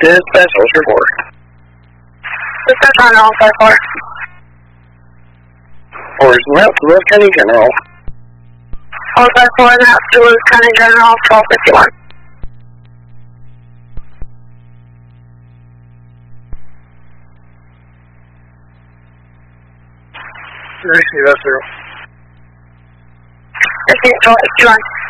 Dispatch, what's your report? Dispatch on 154. Orders and route to Lewis County General. 154 and route to Lewis County General, 1251. Receive that, sir. Receive 1251.